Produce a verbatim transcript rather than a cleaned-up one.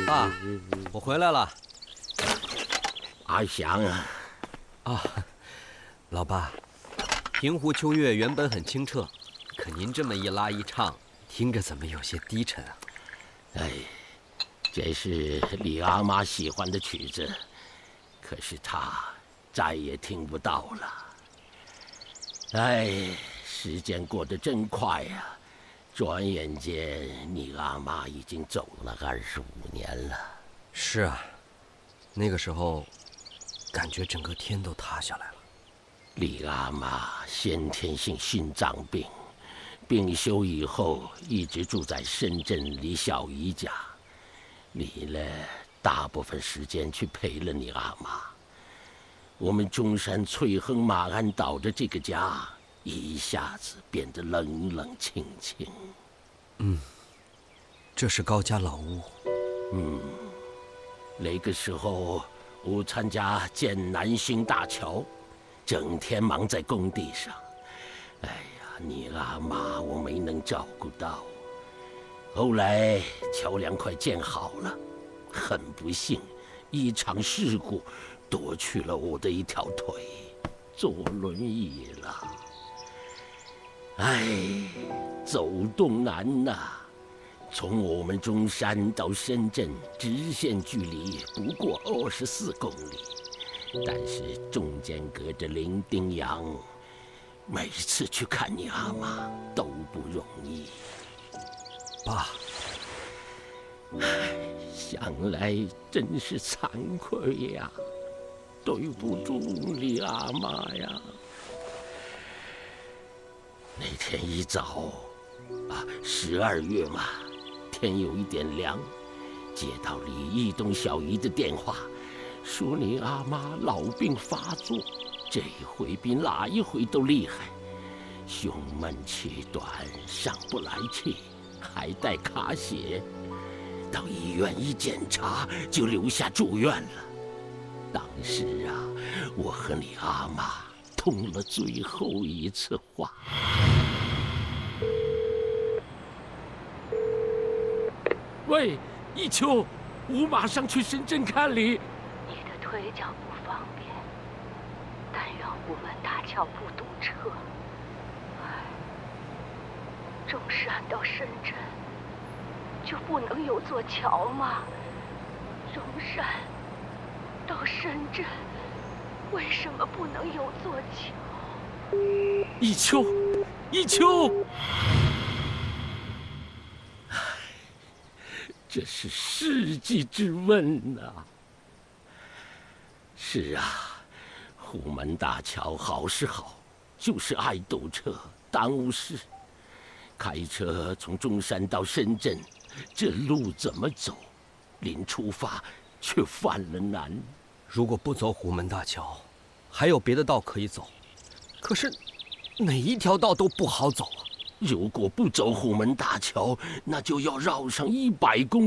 爸，我回来了。 阿祥啊！ 啊，老爸，平湖秋月原本很清澈，可您这么一拉一唱，听着怎么有些低沉啊？ 哎，这是李阿妈喜欢的曲子，可是她再也听不到了。哎，时间过得真快呀！转眼间，你阿妈已经走了二十五年了。 是啊，那个时候，感觉整个天都塌下来了。 李阿妈先天性心脏病，病休以后一直住在深圳李小姨家。李呢，大部分时间去陪了你阿妈。我们中山翠亨马鞍岛的这个家，一下子变得冷冷清清。 嗯，这是高家老屋。 嗯，那个时候我参加建南兴大桥，整天忙在工地上。哎呀，你阿妈我没能照顾到。后来桥梁快建好了，很不幸，一场事故夺去了我的一条腿，坐轮椅了。哎，走动难呐、啊！从我们中山到深圳直线距离不过二十四公里，但是中间隔着伶仃洋，每次去看你阿妈都不容易。 爸， 唉，想来真是惭愧呀，对不住你阿妈呀。那天一早，啊，十二月嘛，天有一点凉，接到李义东小姨的电话，说你阿妈老病发作，这一回比哪一回都厉害，胸闷气短，上不来气，还带卡血。到医院一检查，就留下住院了。当时啊，我和你阿妈通了最后一次话。喂，一秋，我马上去深圳看你。 你的腿脚不方便，但愿虎门大桥不堵车。唉，中山到深圳就不能有座桥吗？中山到深圳为什么不能有座桥？ 一秋，一秋。这是世纪之问呐、啊！是啊，虎门大桥好是好，就是爱堵车，耽误事。开车从中山到深圳，这路怎么走？临出发却犯了难。 如果不走虎门大桥，还有别的道可以走，可是哪一条道都不好走啊！ 如果不走虎门大桥，那就要绕上一百公里。